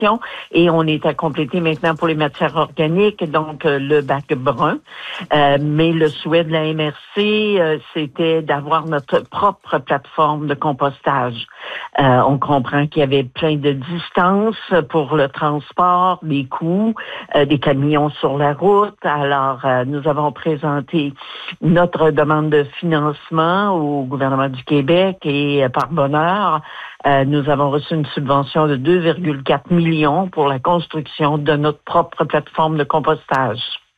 question. Et on est à compléter maintenant pour les matières organiques, donc le bac brun. Mais le souhait de la MRC, c'était d'avoir notre propre plateforme de compostage. On comprend qu'il y avait plein de distances pour le transport, des coûts, des camions sur la route. Alors, nous avons présenté notre demande de financement au gouvernement du Québec et par bonheur, nous avons reçu une subvention de 2,4 millions pour la construction de notre propre plateforme de compostage.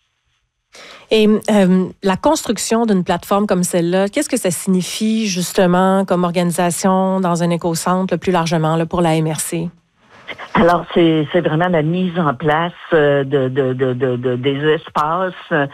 Et la construction d'une plateforme comme celle-là, qu'est-ce que ça signifie justement comme organisation dans un écocentre plus largement là, pour la MRC? Alors, c'est vraiment la mise en place des espaces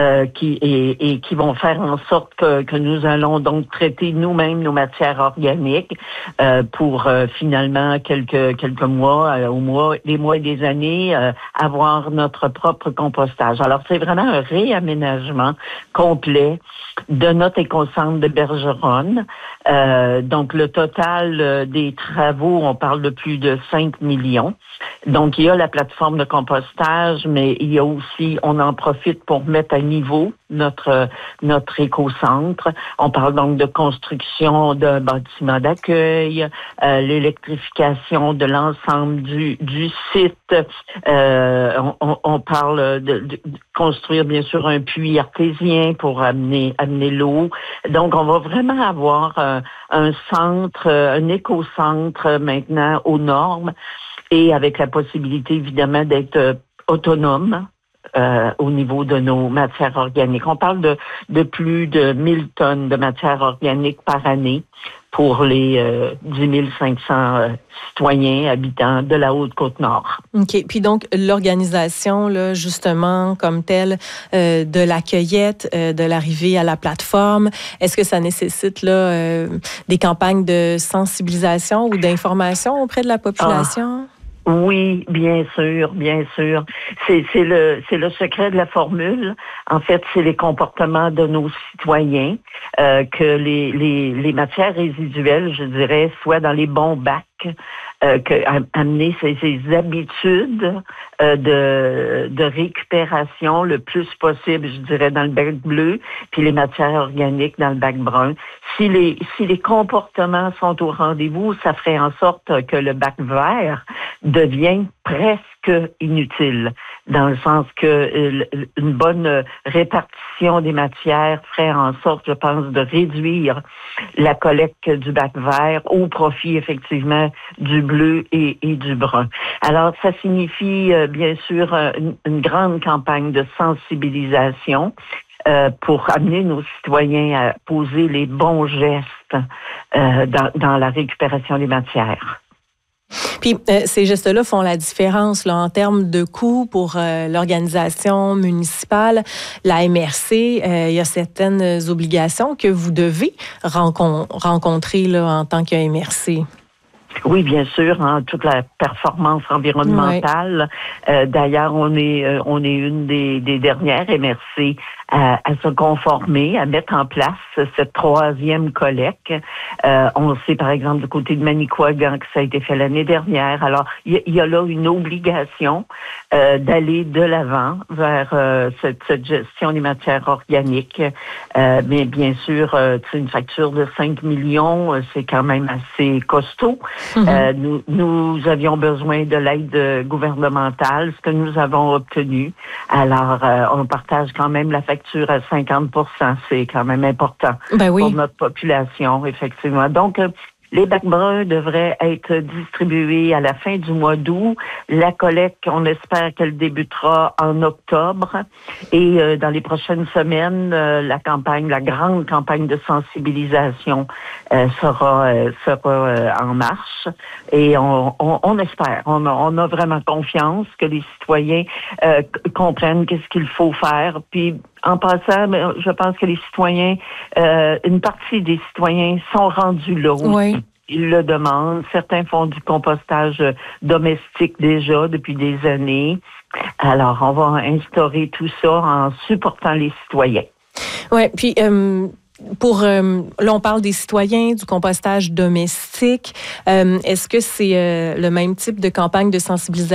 qui vont faire en sorte que nous allons donc traiter nous-mêmes nos matières organiques pour finalement quelques mois, des mois et des années, avoir notre propre compostage. Alors, c'est vraiment un réaménagement complet de notre écocentre de Bergeronne. Donc, le total des travaux, on parle de plus de 5 millions. Donc, il y a la plateforme de compostage, mais il y a aussi, on en profite pour mettre à niveau notre écocentre. On parle donc de construction d'un bâtiment d'accueil, l'électrification de l'ensemble du site. On parle de construire, bien sûr, un puits artésien pour amener l'eau. Donc, on va vraiment avoir un centre, un écocentre maintenant aux normes et avec la possibilité, évidemment, d'être autonome au niveau de nos matières organiques. On parle de plus de 1000 tonnes de matières organiques par année pour les 10 500 citoyens, habitants de la Haute-Côte-Nord. OK. Puis donc, l'organisation, là, justement, comme telle, de la cueillette, de l'arrivée à la plateforme, est-ce que ça nécessite là, des campagnes de sensibilisation ou d'information auprès de la population? Oui, bien sûr, bien sûr. C'est le secret de la formule. En fait, c'est les comportements de nos citoyens que les matières résiduelles, je dirais, soient dans les bons bacs. Amener ces habitudes de récupération le plus possible, je dirais, dans le bac bleu, puis les matières organiques dans le bac brun. Si les comportements sont au rendez-vous, ça ferait en sorte que le bac vert devient presque inutile, dans le sens que une bonne répartition des matières ferait en sorte, je pense, de réduire la collecte du bac vert au profit, effectivement, du bleu et du brun. Alors, ça signifie, bien sûr, une grande campagne de sensibilisation pour amener nos citoyens à poser les bons gestes dans la récupération des matières. Puis, ces gestes-là font la différence là, en termes de coûts pour l'organisation municipale. La MRC, il y a certaines obligations que vous devez rencontrer là, en tant que MRC. Oui, bien sûr, toute la performance environnementale. Oui. D'ailleurs, on est une des dernières MRC à se conformer, à mettre en place cette troisième collecte. On sait, par exemple, du côté de Manicouagan que ça a été fait l'année dernière. Alors, il y a là une obligation d'aller de l'avant vers cette gestion des matières organiques. Mais bien sûr, une facture de 5 millions, c'est quand même assez costaud. Mm-hmm. Nous avions besoin de l'aide gouvernementale, ce que nous avons obtenu. Alors, on partage quand même la facture à 50%. C'est quand même important pour notre population, effectivement. Donc, les bacs bruns devraient être distribués à la fin du mois d'août. La collecte, on espère qu'elle débutera en octobre. Et dans les prochaines semaines, la grande campagne de sensibilisation sera en marche. Et on espère, on a vraiment confiance que les citoyens comprennent qu'est-ce qu'il faut faire. Puis, en passant, je pense que les citoyens, une partie des citoyens sont rendus là aussi. Oui. Ils le demandent. Certains font du compostage domestique déjà depuis des années. Alors, on va instaurer tout ça en supportant les citoyens. Oui, puis là, on parle des citoyens, du compostage domestique. Est-ce que c'est le même type de campagne de sensibilisation